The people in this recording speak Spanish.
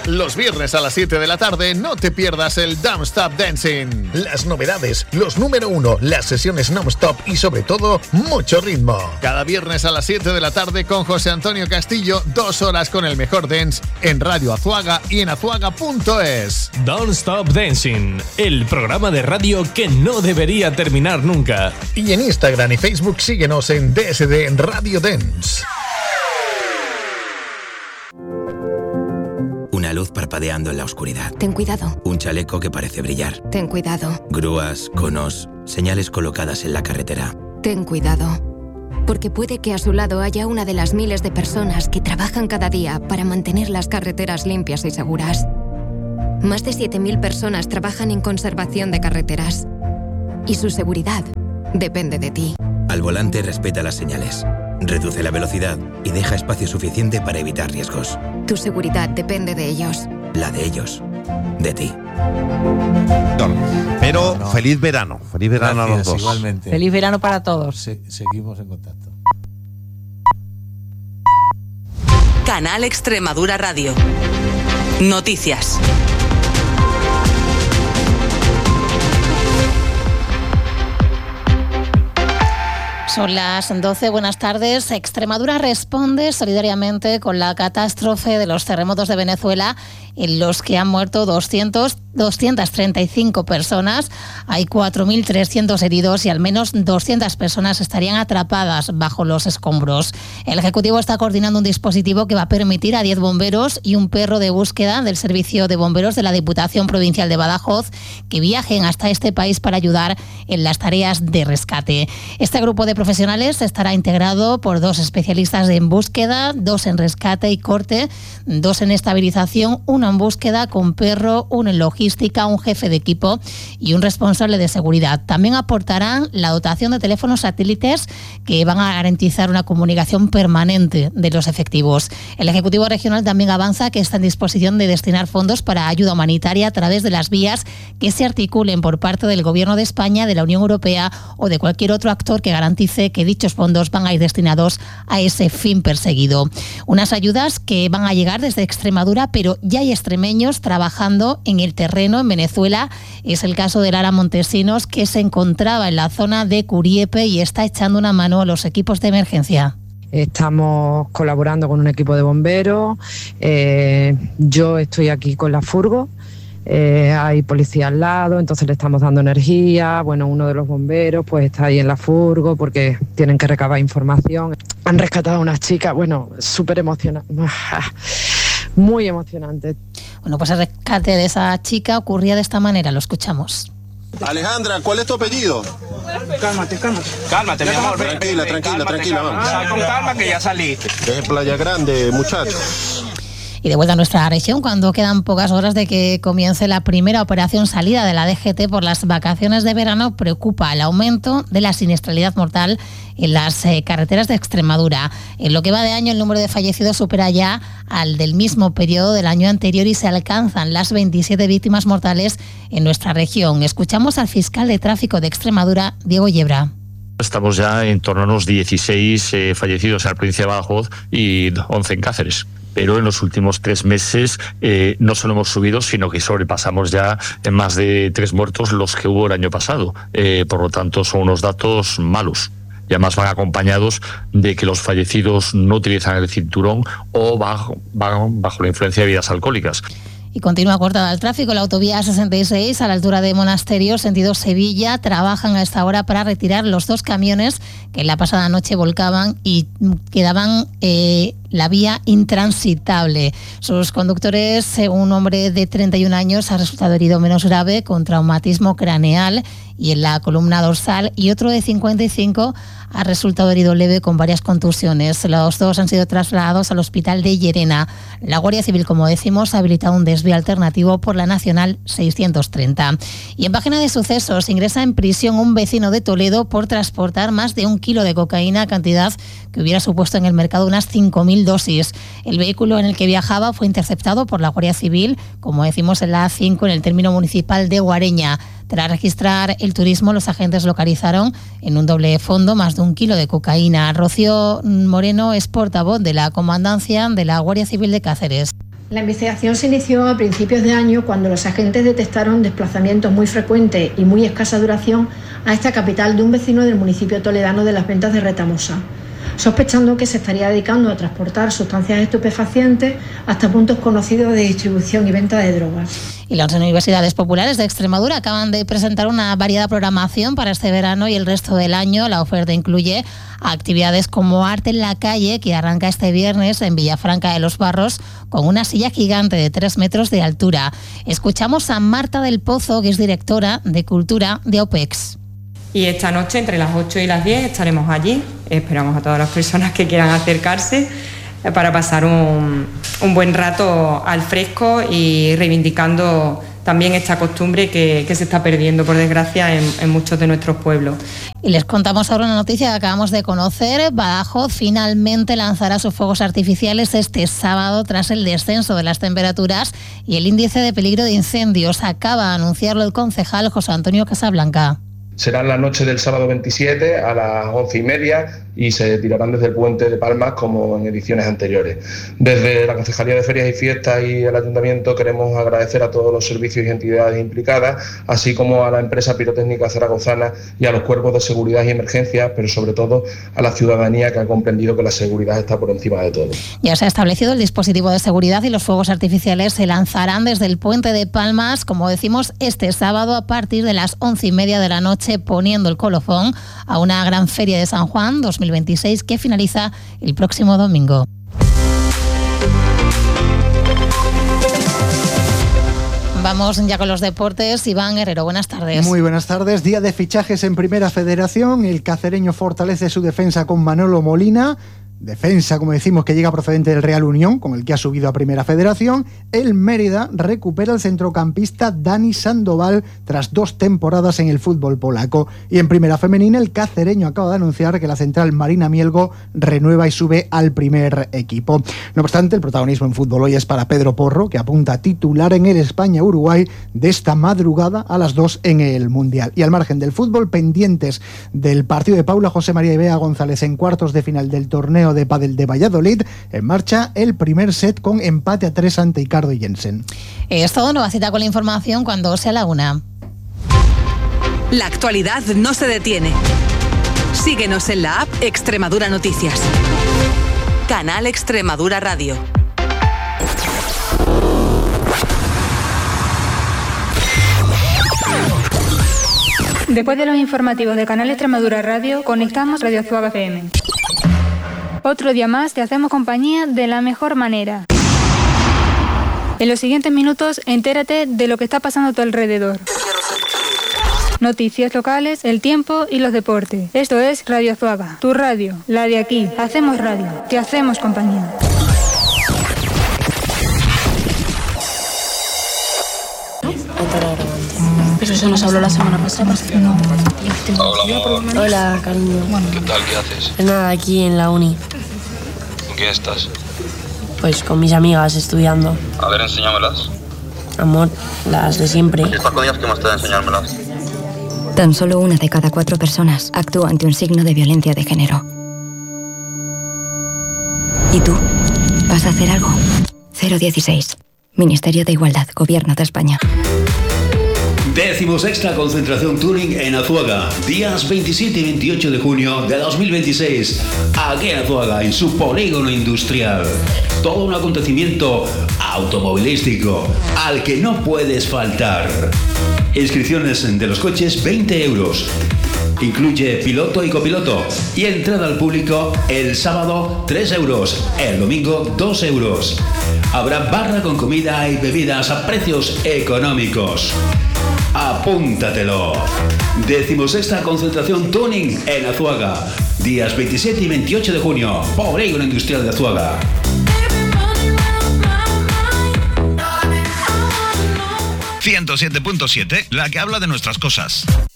Los viernes a las 7 de la tarde no te pierdas el Don't Stop Dancing. Las novedades, los número 1, las sesiones non-stop y sobre todo, mucho ritmo. Cada viernes a las 7 de la tarde con José Antonio Castillo, 2 horas con el mejor dance en Radio Azuaga y en azuaga.es. Don't Stop Dancing, el programa de radio que no debería terminar nunca. Y en Instagram y Facebook síguenos en DSD Radio Dance. Una luz parpadeando en la oscuridad. Ten cuidado. Un chaleco que parece brillar. Ten cuidado. Grúas, conos, señales colocadas en la carretera. Ten cuidado. Porque puede que a su lado haya una de las miles de personas que trabajan cada día para mantener las carreteras limpias y seguras. Más de 7.000 personas trabajan en conservación de carreteras. Y su seguridad depende de ti. Al volante respeta las señales. Reduce la velocidad y deja espacio suficiente para evitar riesgos. Tu seguridad depende de ellos. La de ellos. De ti. Pero feliz verano. Feliz verano. Gracias, a los dos. Igualmente. Feliz verano para todos. Seguimos en contacto. Canal Extremadura Radio. Noticias. Son las 12, buenas tardes. Extremadura responde solidariamente con la catástrofe de los terremotos de Venezuela, en los que han muerto 235 personas. Hay 4.300 heridos y al menos 200 personas estarían atrapadas bajo los escombros. El Ejecutivo está coordinando un dispositivo que va a permitir a 10 bomberos y un perro de búsqueda del Servicio de Bomberos de la Diputación Provincial de Badajoz que viajen hasta este país para ayudar en las tareas de rescate. Este grupo de profesionales estará integrado por 2 especialistas en búsqueda, 2 en rescate y corte, 2 en estabilización, 1 en búsqueda con perro, 1 en logística, un jefe de equipo y un responsable de seguridad. También aportarán la dotación de teléfonos satélites que van a garantizar una comunicación permanente de los efectivos. El Ejecutivo Regional también avanza que está en disposición de destinar fondos para ayuda humanitaria a través de las vías que se articulen por parte del Gobierno de España, de la Unión Europea o de cualquier otro actor que garantice que dichos fondos van a ir destinados a ese fin perseguido. Unas ayudas que van a llegar desde Extremadura, pero ya hay extremeños trabajando en el terreno en Venezuela. Es el caso de Lara Montesinos, que se encontraba en la zona de Curiepe y está echando una mano a los equipos de emergencia. Estamos colaborando con un equipo de bomberos. Yo estoy aquí con la furgo. Hay policía al lado, entonces le estamos dando energía. Bueno, uno de los bomberos pues está ahí en la furgo porque tienen que recabar información. Han rescatado a unas chicas, bueno, súper emocionante, muy emocionante. Bueno, pues el rescate de esa chica ocurría de esta manera, lo escuchamos. Alejandra, ¿cuál es tu apellido? Cálmate, mi amor. Tranquila, vamos. Con calma que ya saliste. Es Playa Grande, muchachos. Y de vuelta a nuestra región, cuando quedan pocas horas de que comience la primera operación salida de la DGT por las vacaciones de verano, preocupa el aumento de la siniestralidad mortal en las carreteras de Extremadura. En lo que va de año, el número de fallecidos supera ya al del mismo periodo del año anterior y se alcanzan las 27 víctimas mortales en nuestra región. Escuchamos al fiscal de tráfico de Extremadura, Diego Yebra. Estamos ya en torno a unos 16 fallecidos en la provincia de Badajoz y 11 en Cáceres. Pero en los últimos 3 meses no solo hemos subido, sino que sobrepasamos ya en más de 3 muertos los que hubo el año pasado. Por lo tanto, son unos datos malos. Y además van acompañados de que los fallecidos no utilizan el cinturón o van bajo la influencia de bebidas alcohólicas. Y continúa cortada el tráfico. La autovía 66 a la altura de Monasterio, sentido Sevilla, trabajan a esta hora para retirar los 2 camiones que la pasada noche volcaban y quedaban la vía intransitable. Sus conductores, un hombre de 31 años ha resultado herido menos grave con traumatismo craneal y en la columna dorsal, y otro de 55 ha resultado herido leve con varias contusiones. Los 2 han sido trasladados al hospital de Llerena. La Guardia Civil, como decimos, ha habilitado un desvío alternativo por la Nacional 630. Y en página de sucesos, ingresa en prisión un vecino de Toledo por transportar más de 1 kilo de cocaína, cantidad que hubiera supuesto en el mercado unas 5.000 dosis. El vehículo en el que viajaba fue interceptado por la Guardia Civil, como decimos, en la A5 en el término municipal de Guareña. Tras registrar el turismo, los agentes localizaron en un doble fondo más de 1 kilo de cocaína. Rocío Moreno es portavoz de la Comandancia de la Guardia Civil de Cáceres. La investigación se inició a principios de año cuando los agentes detectaron desplazamientos muy frecuentes y muy escasa duración a esta capital de un vecino del municipio toledano de Las Ventas de Retamosa, sospechando que se estaría dedicando a transportar sustancias estupefacientes hasta puntos conocidos de distribución y venta de drogas. Y las universidades populares de Extremadura acaban de presentar una variada programación para este verano y el resto del año. La oferta incluye actividades como Arte en la Calle, que arranca este viernes en Villafranca de los Barros, con una silla gigante de 3 metros de altura. Escuchamos a Marta del Pozo, que es directora de Cultura de OPEX. Y esta noche, entre las 8 y las 10, estaremos allí. Esperamos a todas las personas que quieran acercarse para pasar un buen rato al fresco y reivindicando también esta costumbre que se está perdiendo, por desgracia, en muchos de nuestros pueblos. Y les contamos ahora una noticia que acabamos de conocer. Badajoz finalmente lanzará sus fuegos artificiales este sábado tras el descenso de las temperaturas y el índice de peligro de incendios. Acaba de anunciarlo el concejal José Antonio Casablanca. Será la noche del sábado 27 a las 11:30 y se tirarán desde el puente de Palmas como en ediciones anteriores. Desde la Concejalía de Ferias y Fiestas y el Ayuntamiento queremos agradecer a todos los servicios y entidades implicadas, así como a la empresa pirotécnica zaragozana y a los cuerpos de seguridad y emergencias, pero sobre todo a la ciudadanía, que ha comprendido que la seguridad está por encima de todo. Ya se ha establecido el dispositivo de seguridad y los fuegos artificiales se lanzarán desde el puente de Palmas, como decimos, este sábado a partir de las 11:30 de la noche, poniendo el colofón a una gran feria de San Juan 2026 que finaliza el próximo domingo. Vamos ya con los deportes. Iván Herrero, buenas tardes. Muy buenas tardes. Día de fichajes en Primera Federación. El cacereño fortalece su defensa con Manolo Molina. Defensa, como decimos, que llega procedente del Real Unión, con el que ha subido a Primera Federación. El Mérida recupera al centrocampista Dani Sandoval tras 2 temporadas en el fútbol polaco. Y en Primera Femenina, el cacereño acaba de anunciar que la central Marina Mielgo renueva y sube al primer equipo. No obstante, el protagonismo en fútbol hoy es para Pedro Porro, que apunta a titular en el España-Uruguay de esta madrugada a las 2 en el Mundial. Y al margen del fútbol, pendientes del partido de Paula José María y Bea González en cuartos de final del torneo de pádel de Valladolid. En marcha el primer set con empate a 3 ante Icardo y Jensen. Es todo, nueva cita con la información cuando sea la 1. La actualidad no se detiene. Síguenos en la app Extremadura Noticias. Canal Extremadura Radio. Después de los informativos de Canal Extremadura Radio, conectamos Radio Azuaga FM. Otro día más te hacemos compañía de la mejor manera. En los siguientes minutos, entérate de lo que está pasando a tu alrededor. Noticias locales, el tiempo y los deportes. Esto es Radio Azuaga, tu radio, la de aquí. Hacemos radio, te hacemos compañía. Pero eso nos habló la semana pasada. No. Hola, hola, cariño. ¿Qué tal? ¿Qué haces? Nada, aquí en la uni. ¿Con quién estás? Pues con mis amigas estudiando. A ver, enséñamelas. Amor, las de siempre. ¿Y estás con ellas? ¿Qué más te da enseñármelas? Tan solo 1 de cada 4 personas actúa ante un signo de violencia de género. ¿Y tú? ¿Vas a hacer algo? 016. Ministerio de Igualdad, Gobierno de España. 16ª concentración Tuning en Azuaga, días 27 y 28 de junio de 2026, aquí en Azuaga, en su polígono industrial. Todo un acontecimiento automovilístico al que no puedes faltar. Inscripciones de los coches 20 euros. Incluye piloto y copiloto. Y entrada al público el sábado 3 euros, el domingo 2 euros. Habrá barra con comida y bebidas a precios económicos. Apúntatelo. 16ª concentración Tuning en Azuaga, días 27 y 28 de junio, polígono industrial de Azuaga. 107.7, la que habla de nuestras cosas.